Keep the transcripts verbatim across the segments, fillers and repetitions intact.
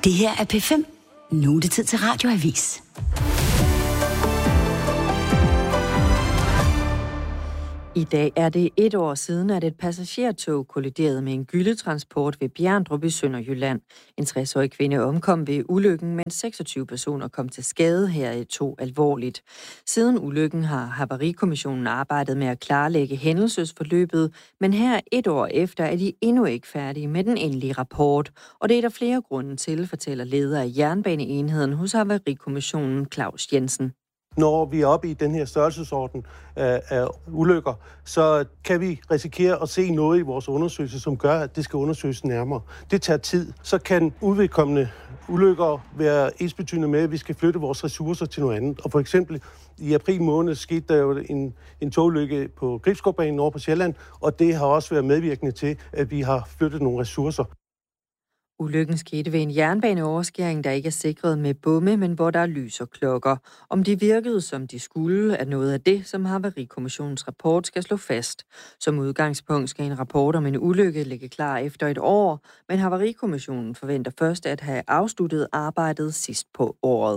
Det her er P fem. Nu er det tid til Radioavis. I dag er det et år siden, at et passagertog kolliderede med en gyldetransport ved Bjerndrup i Sønderjylland. En tres-årig kvinde omkom ved ulykken, mens seksogtyve personer kom til skade, heraf to alvorligt. Siden ulykken har Havarikommissionen arbejdet med at klarlægge hændelsesforløbet, men her et år efter er de endnu ikke færdige med den endelige rapport. Og det er der flere grunde til, fortæller leder af jernbaneenheden hos Havarikommissionen, Claus Jensen. Når vi er oppe i den her størrelsesorden af, af ulykker, så kan vi risikere at se noget i vores undersøgelse, som gør, at det skal undersøges nærmere. Det tager tid. Så kan udvedkommende ulykker være ensbetydende med, at vi skal flytte vores ressourcer til noget andet. Og for eksempel i april måned skete der jo en, en togulykke på Gribskovbanen over på Sjælland, og det har også været medvirkende til, at vi har flyttet nogle ressourcer. Ulykken skete ved en jernbaneoverskæring, der ikke er sikret med bomme, men hvor der er lys og klokker. Om de virkede, som de skulle, er noget af det, som Havarikommissionens rapport skal slå fast. Som udgangspunkt skal en rapport om en ulykke ligge klar efter et år, men Havarikommissionen forventer først at have afsluttet arbejdet sidst på året.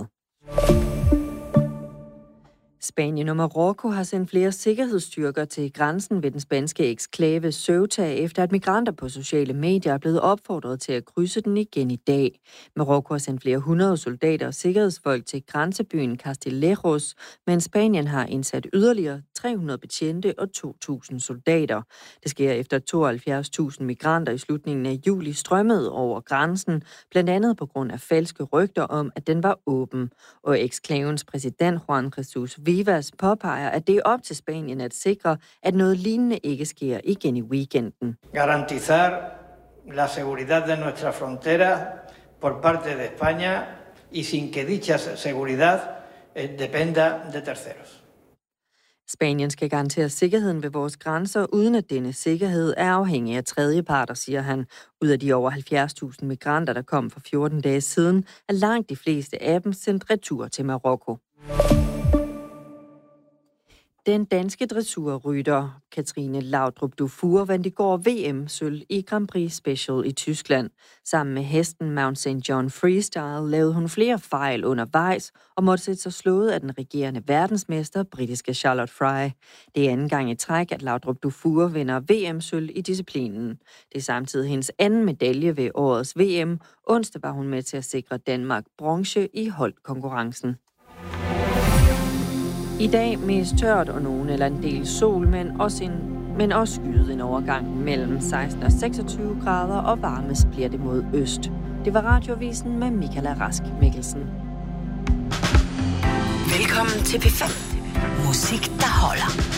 Spanien og Marokko har sendt flere sikkerhedsstyrker til grænsen ved den spanske eksklave Ceuta, efter at migranter på sociale medier er blevet opfordret til at krydse den igen i dag. Marokko har sendt flere hundrede soldater og sikkerhedsfolk til grænsebyen Castillejos, mens Spanien har indsat yderligere tre hundrede betjente og to tusind soldater. Det sker efter at tooghalvfjerds tusind migranter i slutningen af juli strømmede over grænsen, blandt andet på grund af falske rygter om, at den var åben. Og eksklavens præsident Juan Jesus Vivas påpeger, at det er op til Spanien at sikre, at noget lignende ikke sker igen i weekenden. Garantizar la seguridad de nuestra frontera por parte de España y sin que dicha seguridad dependa de terceros. Spanien skal garantere sikkerheden ved vores grænser, uden at denne sikkerhed er afhængig af tredjeparter, siger han. Ud af de over halvfjerds tusind migranter, der kom for fjorten dage siden, er langt de fleste af dem sendt retur til Marokko. Den danske dressurrytter Katrine Laudrup Dufour vandt i går V M-sølv i Grand Prix Special i Tyskland. Sammen med hesten Mount Saint John Freestyle lavede hun flere fejl undervejs og måtte sætte sig slået af den regerende verdensmester, britiske Charlotte Fry. Det er anden gang i træk, at Laudrup Dufour vinder V M-sølv i disciplinen. Det er samtidig hendes anden medalje ved årets V M. Onsdag var hun med til at sikre Danmark bronze i holdkonkurrencen. I dag mest tørt og nogen eller en del sol, men også, en, men også skyet en overgang mellem seksten og seksogtyve grader, og varmest bliver det mod øst. Det var Radioavisen med Michaela Rask Mikkelsen. Velkommen til P fem. Musik, der holder.